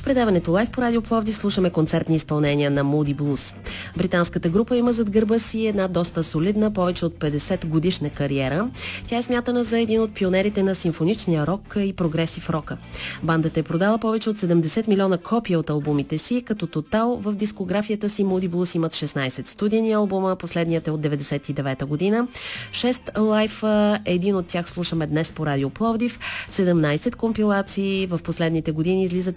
предаването Лайв по Радио Пловдив слушаме концертни изпълнения на Moody Blues. Британската група има зад гърба си една доста солидна, повече от 50 годишна кариера. Тя е смятана за един от пионерите на симфоничния рок и прогресив рока. Бандата е продала повече от 70 милиона копия от албумите си, като тотал в дискографията си Moody Blues имат 16 студийни албума, последният е от 99 година, 6 лайфа, един от тях слушаме днес по Радио Пловдив, 17 компилации в последните години излизат